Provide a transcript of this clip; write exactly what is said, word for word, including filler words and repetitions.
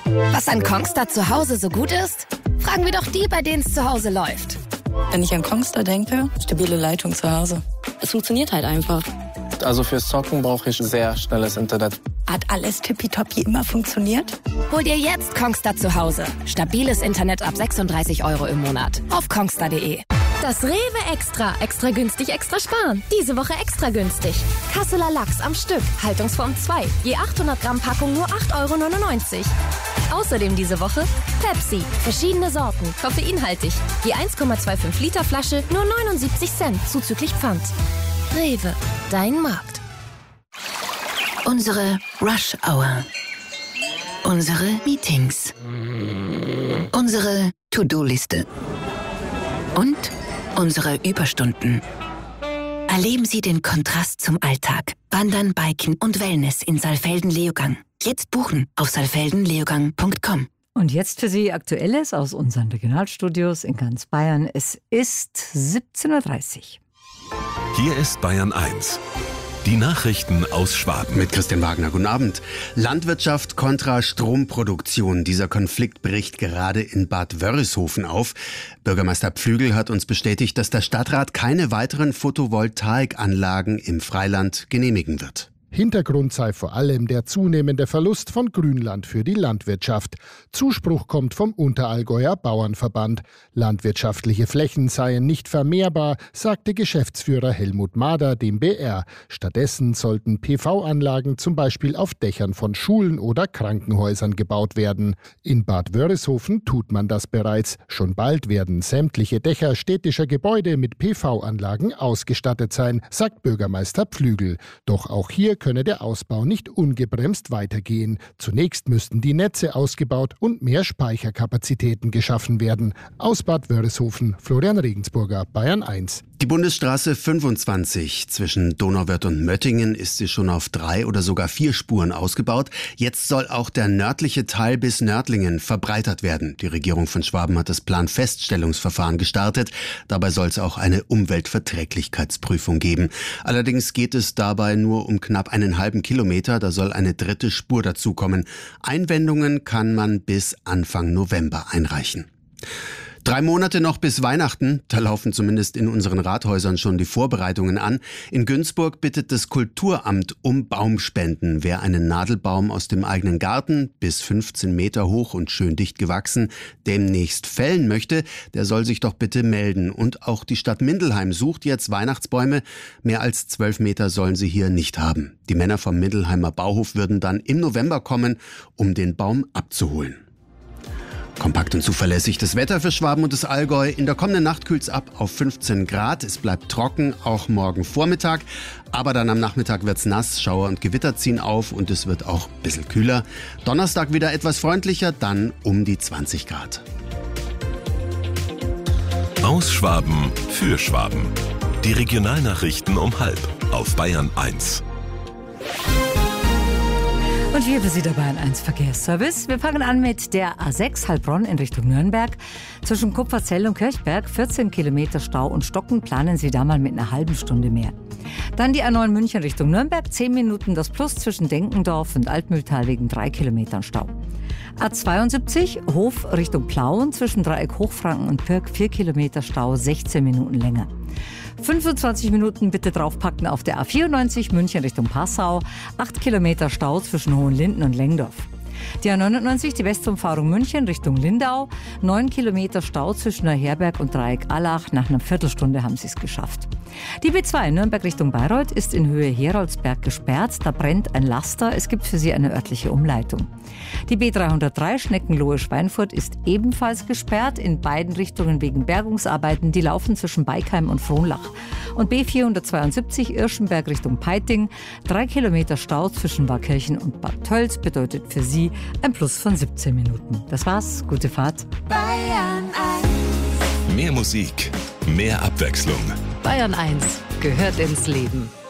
Was an Kongstar zu Hause so gut ist? Fragen wir doch die, bei denen es zu Hause läuft. Wenn ich an Kongstar denke, stabile Leitung zu Hause. Es funktioniert halt einfach. Also fürs Zocken brauche ich sehr schnelles Internet. Hat alles tippitoppi immer funktioniert? Hol dir jetzt Kongstar zu Hause. Stabiles Internet ab sechsunddreißig Euro im Monat. Auf kongstar punkt de. Das Rewe Extra. Extra günstig, extra sparen. Diese Woche extra günstig. Kasseler Lachs am Stück. Haltungsform zwei. Je achthundert Gramm Packung nur acht Euro neunundneunzig. Außerdem diese Woche Pepsi. Verschiedene Sorten. Koffeinhaltig. Je eins Komma fünfundzwanzig Liter Flasche nur neunundsiebzig Cent. Zuzüglich Pfand. Rewe. Dein Markt. Unsere Rush Hour. Unsere Meetings. Unsere To-Do-Liste. Und unsere Überstunden. Erleben Sie den Kontrast zum Alltag. Wandern, Biken und Wellness in Saalfelden-Leogang. Jetzt buchen auf saalfelden leogang punkt com. Und jetzt für Sie Aktuelles aus unseren Regionalstudios in ganz Bayern. Es ist siebzehn Uhr dreißig. Hier ist Bayern eins. Die Nachrichten aus Schwaben. Mit Christian Wagner, guten Abend. Landwirtschaft kontra Stromproduktion. Dieser Konflikt bricht gerade in Bad Wörishofen auf. Bürgermeister Pflügel hat uns bestätigt, dass der Stadtrat keine weiteren Photovoltaikanlagen im Freiland genehmigen wird. Hintergrund sei vor allem der zunehmende Verlust von Grünland für die Landwirtschaft. Zuspruch kommt vom Unterallgäuer Bauernverband. Landwirtschaftliche Flächen seien nicht vermehrbar, sagte Geschäftsführer Helmut Mader dem B R. Stattdessen sollten P V-Anlagen zum Beispiel auf Dächern von Schulen oder Krankenhäusern gebaut werden. In Bad Wörishofen tut man das bereits. Schon bald werden sämtliche Dächer städtischer Gebäude mit P V-Anlagen ausgestattet sein, sagt Bürgermeister Pflügel. Doch auch hier könne der Ausbau nicht ungebremst weitergehen. Zunächst müssten die Netze ausgebaut und mehr Speicherkapazitäten geschaffen werden. Aus Bad Wörishofen, Florian Regensburger, Bayern eins. Die Bundesstraße fünfundzwanzig zwischen Donauwörth und Möttingen ist sie schon auf drei oder sogar vier Spuren ausgebaut. Jetzt soll auch der nördliche Teil bis Nördlingen verbreitert werden. Die Regierung von Schwaben hat das Planfeststellungsverfahren gestartet. Dabei soll es auch eine Umweltverträglichkeitsprüfung geben. Allerdings geht es dabei nur um knapp einen halben Kilometer. Da soll eine dritte Spur dazukommen. Einwendungen kann man bis Anfang November einreichen. Drei Monate noch bis Weihnachten, da laufen zumindest in unseren Rathäusern schon die Vorbereitungen an. In Günzburg bittet das Kulturamt um Baumspenden. Wer einen Nadelbaum aus dem eigenen Garten, bis fünfzehn Meter hoch und schön dicht gewachsen, demnächst fällen möchte, der soll sich doch bitte melden. Und auch die Stadt Mindelheim sucht jetzt Weihnachtsbäume. Mehr als zwölf Meter sollen sie hier nicht haben. Die Männer vom Mindelheimer Bauhof würden dann im November kommen, um den Baum abzuholen. Kompakt und zuverlässig das Wetter für Schwaben und das Allgäu. In der kommenden Nacht kühlt es ab auf fünfzehn Grad. Es bleibt trocken, auch morgen Vormittag. Aber dann am Nachmittag wird's nass, Schauer und Gewitter ziehen auf und es wird auch ein bisschen kühler. Donnerstag wieder etwas freundlicher, dann um die zwanzig Grad. Aus Schwaben für Schwaben. Die Regionalnachrichten um halb auf Bayern eins. Und hier für Sie der Bayern eins Verkehrsservice. Wir fangen an mit der A sechs Heilbronn in Richtung Nürnberg. Zwischen Kupferzell und Kirchberg vierzehn Kilometer Stau und Stocken, planen Sie da mal mit einer halben Stunde mehr. Dann die A neun München Richtung Nürnberg, zehn Minuten das Plus zwischen Denkendorf und Altmühltal wegen drei Kilometern Stau. A zweiundsiebzig Hof Richtung Plauen, zwischen Dreieck Hochfranken und Pirk vier Kilometer Stau, sechzehn Minuten länger. fünfundzwanzig Minuten bitte draufpacken auf der A vierundneunzig München Richtung Passau, acht Kilometer Stau zwischen Hohenlinden und Lengdorf. Die A neunundneunzig, die Westumfahrung München Richtung Lindau, neun Kilometer Stau zwischen Neuherberg und Dreieck Allach. Nach einer Viertelstunde haben sie es geschafft. Die B zwei Nürnberg Richtung Bayreuth ist in Höhe Heroldsberg gesperrt. Da brennt ein Laster. Es gibt für sie eine örtliche Umleitung. Die B dreihundertdrei Schneckenlohe-Schweinfurt ist ebenfalls gesperrt, in beiden Richtungen wegen Bergungsarbeiten. Die laufen zwischen Beikheim und Frohnlach. Und B vierhundertzweiundsiebzig Irschenberg Richtung Peiting, drei Kilometer Stau zwischen Warkirchen und Bad Tölz bedeutet für sie ein Plus von siebzehn Minuten. Das war's, gute Fahrt. Bayern eins. Mehr Musik, mehr Abwechslung. Bayern eins gehört ins Leben.